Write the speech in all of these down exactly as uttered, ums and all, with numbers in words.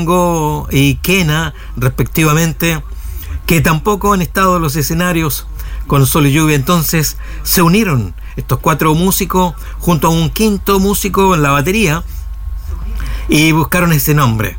y Kena, respectivamente, que tampoco han estado en los escenarios con Sol y Lluvia. Entonces se unieron estos cuatro músicos junto a un quinto músico en la batería y buscaron ese nombre,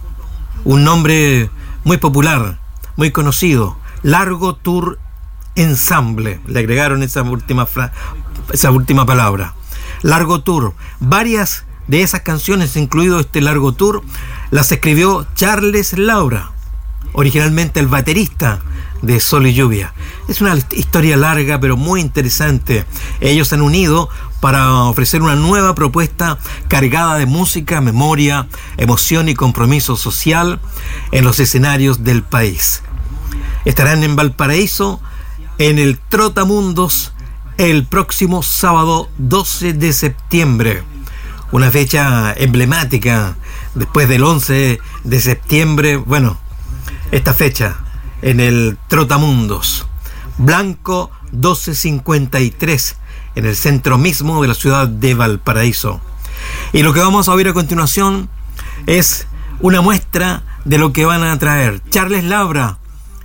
un nombre muy popular, muy conocido, Largo Tour Ensamble. Le agregaron esa última fra- esa última palabra, Largo Tour. Varias de esas canciones, incluido este Largo Tour, las escribió Charles Laura, originalmente el baterista de Sol y Lluvia. Es una historia larga pero muy interesante. Ellos se han unido para ofrecer una nueva propuesta cargada de música, memoria, emoción y compromiso social en los escenarios del país. Estarán en Valparaíso en el Trotamundos el próximo sábado doce de septiembre. Una fecha emblemática después del once de septiembre. Bueno, esta fecha en el Trotamundos, Blanco doce cincuenta y tres, en el centro mismo de la ciudad de Valparaíso. Y lo que vamos a oír a continuación es una muestra de lo que van a traer Charles Laura,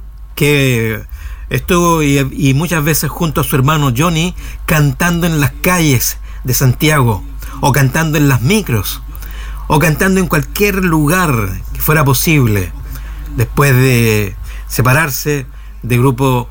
que estuvo y, y muchas veces junto a su hermano Johnny cantando en las calles de Santiago, o cantando en las micros, o cantando en cualquier lugar que fuera posible, después de separarse del grupo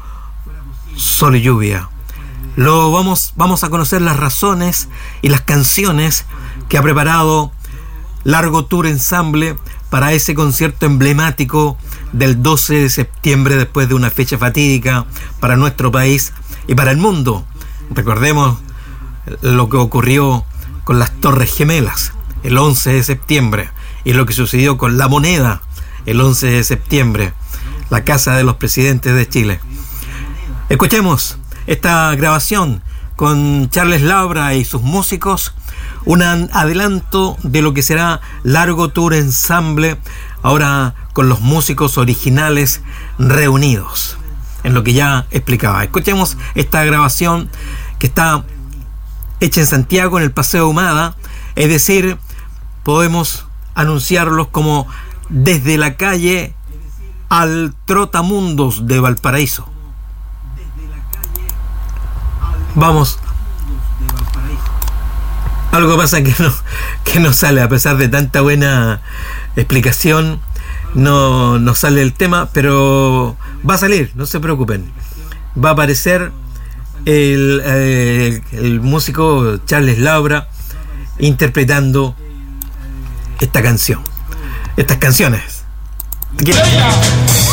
Sol y Lluvia. Lo vamos, vamos a conocer las razones y las canciones que ha preparado Largo Tour Ensamble para ese concierto emblemático del doce de septiembre, después de una fecha fatídica para nuestro país y para el mundo. Recordemos lo que ocurrió con las Torres Gemelas el once de septiembre y lo que sucedió con La Moneda el once de septiembre, la casa de los presidentes de Chile. Escuchemos esta grabación con Charles Laura y sus músicos, un adelanto de lo que será Largo Tour Ensamble, ahora con los músicos originales reunidos, en lo que ya explicaba. Escuchemos esta grabación que está hecha en Santiago, en el Paseo Ahumada, es decir, podemos anunciarlos como desde la calle al Trotamundos de Valparaíso. Vamos. Algo pasa que no, que no sale, a pesar de tanta buena explicación, no, no sale el tema, pero va a salir, no se preocupen. Va a aparecer el, eh, el músico Charles Laura interpretando esta canción, estas canciones. Aquí.